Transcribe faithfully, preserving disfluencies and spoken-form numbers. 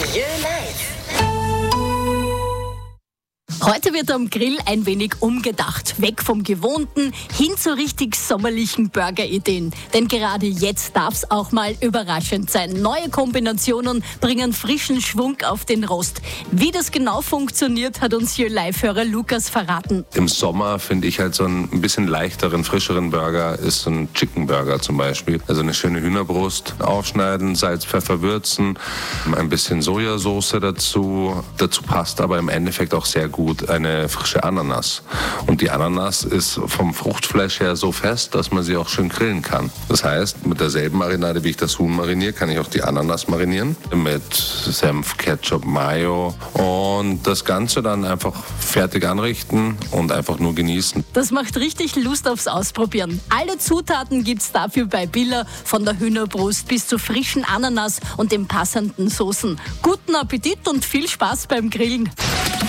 Lieu live. Heute wird am Grill ein wenig umgedacht. Weg vom Gewohnten hin zu richtig sommerlichen Burger-Ideen. Denn gerade jetzt darf es auch mal überraschend sein. Neue Kombinationen bringen frischen Schwung auf den Rost. Wie das genau funktioniert, hat uns hier Live-Hörer Lukas verraten. Im Sommer finde ich halt so einen bisschen leichteren, frischeren Burger ist so ein Chicken Burger zum Beispiel. Also eine schöne Hühnerbrust aufschneiden, Salz, Pfeffer würzen, ein bisschen Sojasauce dazu. Dazu passt aber im Endeffekt auch sehr gut eine frische Ananas. Und die Ananas ist vom Fruchtfleisch her so fest, dass man sie auch schön grillen kann. Das heißt, mit derselben Marinade, wie ich das Huhn mariniere, kann ich auch die Ananas marinieren. Mit Senf, Ketchup, Mayo. Und das Ganze dann einfach fertig anrichten und einfach nur genießen. Das macht richtig Lust aufs Ausprobieren. Alle Zutaten gibt's dafür bei Billa, von der Hühnerbrust bis zur frischen Ananas und den passenden Soßen. Guten Appetit und viel Spaß beim Grillen.